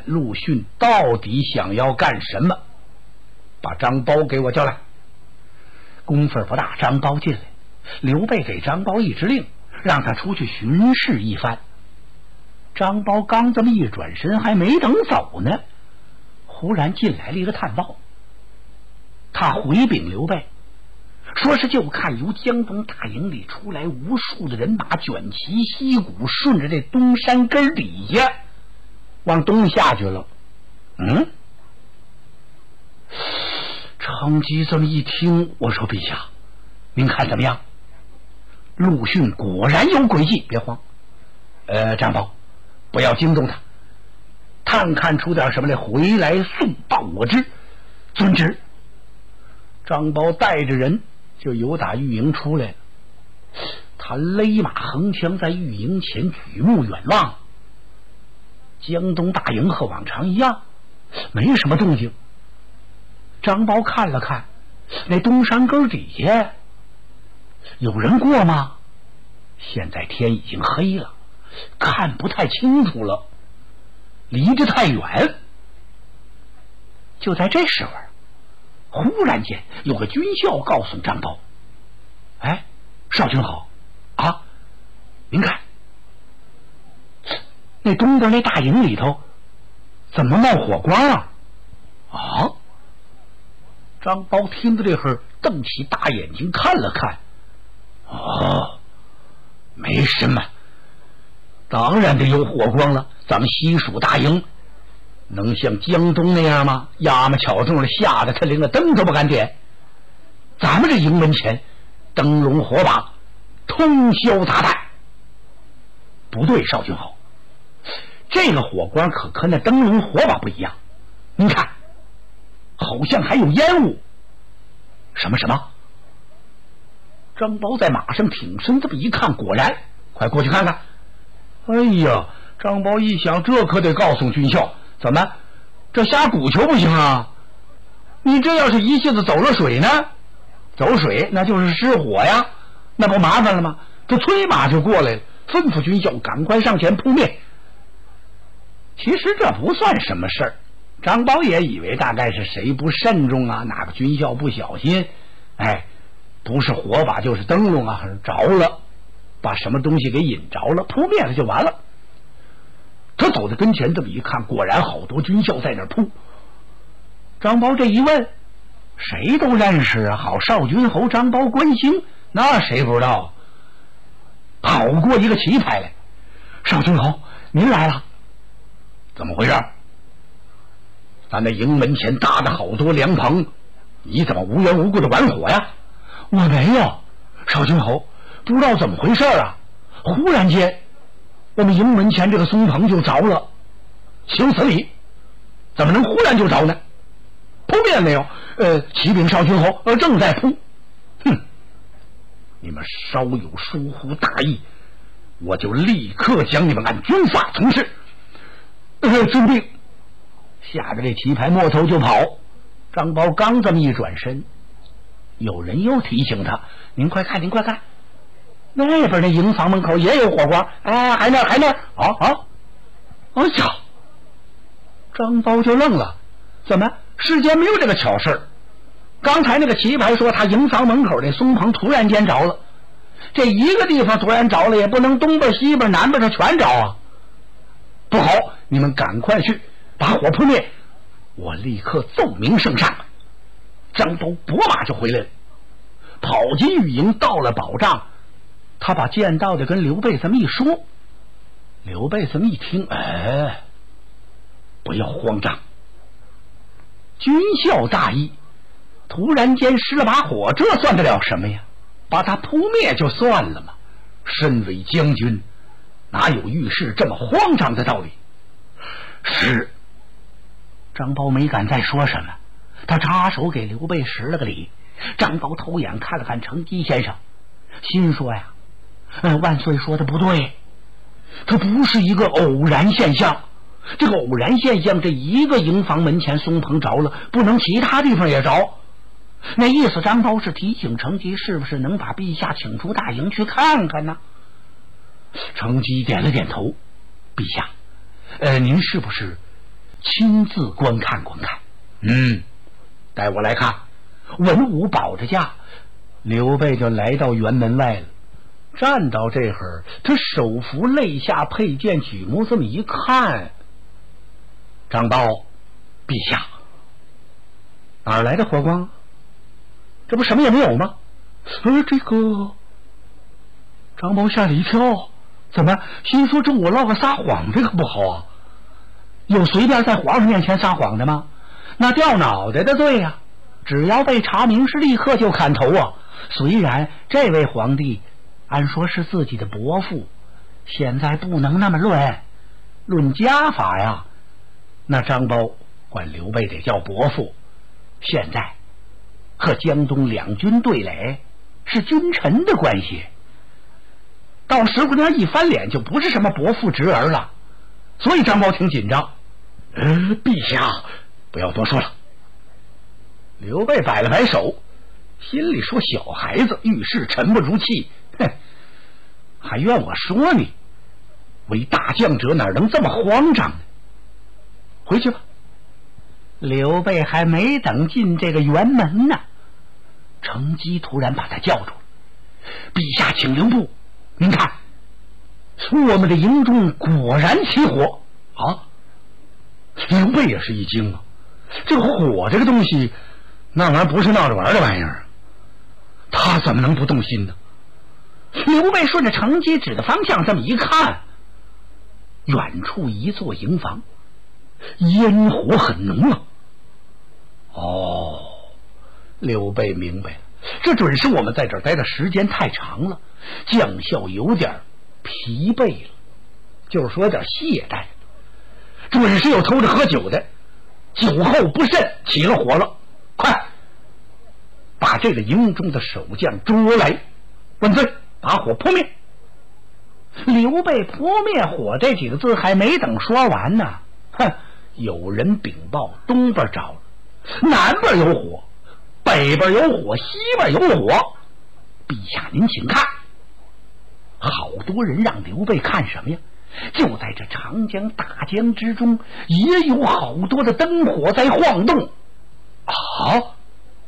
陆逊到底想要干什么。把张苞给我叫来。功夫不大，张苞进来，刘备给张苞一支令，让他出去巡视一番。张苞刚这么一转身，还没等走呢，忽然进来了一个探报。他回禀刘备，说是就看由江东大营里出来无数的人马，卷旗息鼓，顺着这东山根底下往东下去了。程基这么一听，我说陛下，您看怎么样？陆逊果然有诡计，别慌。张苞，不要惊动他，探看出点什么来，回来速报我知。遵旨。张苞带着人就由打御营出来了，他勒马横枪在御营前举目远望，江东大营和往常一样，没什么动静。张苞看了看，那东山根底下有人过吗？现在天已经黑了，看不太清楚了，离得太远。就在这时候，忽然间有个军校告诉张苞：“哎，少君好啊，您看那东边那大营里头怎么冒火光啊？”啊！张苞听到这会儿，瞪起大眼睛看了看。哦，没什么，当然得有火光了。咱们西蜀大营能像江东那样吗？衙门巧中了，吓得他连个灯都不敢点。咱们这营门前灯笼火把，通宵达旦。不对，少君好，这个火光可跟那灯笼火把不一样。您看，好像还有烟雾。什么？张苞在马上挺身这么一看，果然，快过去看看。哎呀，张苞一想，这可得告诉军校，怎么这瞎鼓球不行啊？你这要是一下子走了水呢？走水那就是失火呀，那不麻烦了吗？这催马就过来了，吩咐军校赶快上前扑灭。其实这不算什么事儿，张苞也以为大概是谁不慎重啊，哪个军校不小心，不是火把就是灯笼啊，着了，把什么东西给引着了，扑灭了就完了。他走到跟前这么一看，果然好多军校在那儿扑。张苞这一问，谁都认识啊，好少君侯张苞关兴，那谁不知道？跑过一个旗牌来，少君侯您来了。怎么回事？咱那营门前搭的好多凉棚，你怎么无缘无故的玩火呀？我没有，少君侯，不知道怎么回事啊，忽然间我们营门前这个松棚就着了。行此理，怎么能忽然就着呢？扑灭没有？启禀少君侯，正在扑。哼，你们稍有疏忽大意，我就立刻将你们按军法从事。遵命。下着这旗牌摸头就跑。张苞刚这么一转身，有人又提醒他：“您快看，那边那营房门口也有火光，还那儿。哎呀！”张苞就愣了，怎么世间没有这个巧事？刚才那个旗牌说他营房门口那松棚突然间着了，这一个地方突然着了，也不能东边西边南边它全着啊！不好，你们赶快去把火扑灭，我立刻奏明圣上。张苞拨马就回来了，跑进御营，到了保障，他把见到的跟刘备这么一说。刘备这么一听，不要慌张，军校大义，突然间失了把火，这算得了什么呀？把他扑灭就算了嘛。身为将军，哪有遇事这么慌张的道理？是。张苞没敢再说什么，他插手给刘备施了个礼。张苞偷眼看了看程基先生，心说呀，万岁说的不对，这不是一个偶然现象。这个偶然现象，这一个营房门前松棚着了，不能其他地方也着。那意思张苞是提醒程基，是不是能把陛下请出大营去看看呢？程基点了点头，陛下，您是不是亲自观看观看。带我来看。文武保着驾，刘备就来到辕门外了。站到这会儿，他手扶肋下佩剑，举目这么一看，张苞，陛下，哪儿来的火光？这不什么也没有吗？这个张苞吓了一跳，怎么心说这我落个撒谎，这个不好啊？有随便在皇上面前撒谎的吗？那掉脑袋的罪呀，只要被查明是立刻就砍头啊！虽然这位皇帝按说是自己的伯父，现在不能那么论家法呀。那张苞管刘备得叫伯父，现在和江东两军对垒，是君臣的关系，到时候那一翻脸就不是什么伯父侄儿了。所以张苞挺紧张。陛下不要多说了。刘备摆了摆手，心里说小孩子遇事沉不住气，还怨我说你，为大将者哪能这么慌张呢？回去吧。刘备还没等进这个辕门呢，程基突然把他叫住了。陛下请留步，您看我们的营中果然起火啊！刘备也是一惊啊，这个火这个东西那玩意儿不是闹着玩的玩意儿，他怎么能不动心呢？刘备顺着程基指的方向这么一看，远处一座营房，烟火很浓啊。刘备明白了，这准是我们在这儿待的时间太长了，将校有点疲惫了，就是说有点懈怠，准是有偷着喝酒的，酒后不慎起了火了。快把这个营中的守将捉来，万岁，把火扑灭。刘备扑灭火这几个字还没等说完呢，有人禀报东边着了，南边有火，北边有火，西边有火。陛下您请看。好多人让刘备看什么呀？就在这长江大江之中，也有好多的灯火在晃动啊！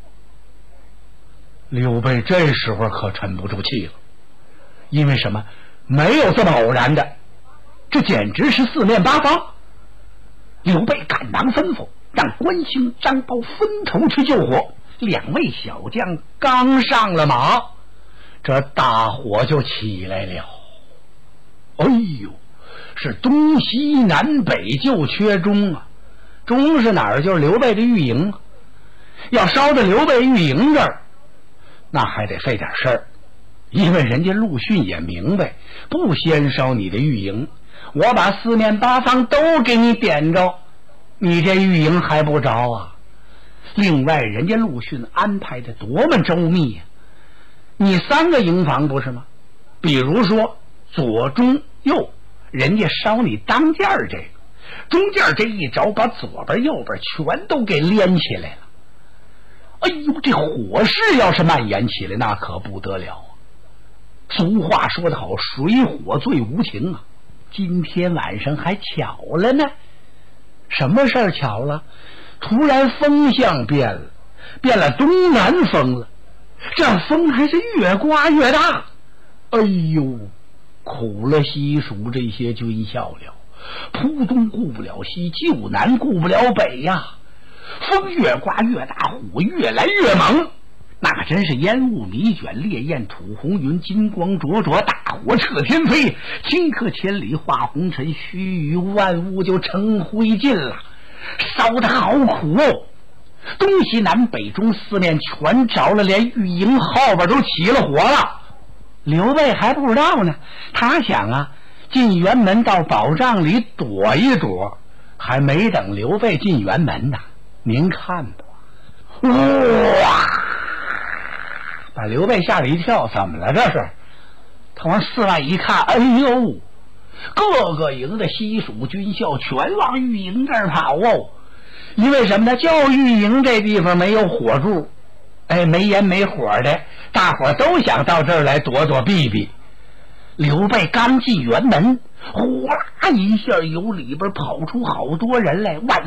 刘备这时候可沉不住气了，因为什么？没有这么偶然的，这简直是四面八方。刘备赶忙吩咐，让关兴、张苞分头去救火。两位小将刚上了马，这大火就起来了。哎呦，是东西南北就缺中啊！中是哪儿？就是刘备的御营。要烧到刘备御营这儿，那还得费点事儿，因为人家陆逊也明白，不先烧你的御营，我把四面八方都给你点着，你这御营还不着啊？另外人家陆逊安排的多么周密呀！你三个营房不是吗？比如说左中右，人家烧你当间这个，中间这一着，把左边右边全都给连起来了。哎呦，这火势要是蔓延起来，那可不得了啊！俗话说得好，水火最无情啊！今天晚上还巧了呢。什么事儿巧了？突然风向变了东南风了，这风还是越刮越大。哎呦，苦了西蜀这些军校了，扑东顾不了西，就南顾不了北呀！风越刮越大，火越来越猛，那真是烟雾弥卷，烈焰吐红云，金光灼灼，大火彻天飞，顷刻千里化红尘，须臾万物就成灰烬了，烧得好苦哦！东西南北中四面全着了，连御营后边都起了火了。刘备还不知道呢，他想啊，进辕门到宝帐里躲一躲，还没等刘备进辕门呢，您看吧，哇！把刘备吓了一跳，怎么了这是？他往寺外一看，哎呦，各个营的西蜀军校全往御营这儿跑哦。因为什么呢？就御营这地方没有火柱，没烟没火的，大伙都想到这儿来躲躲避避。刘备刚进辕门，哗啦一下由里边跑出好多人来，万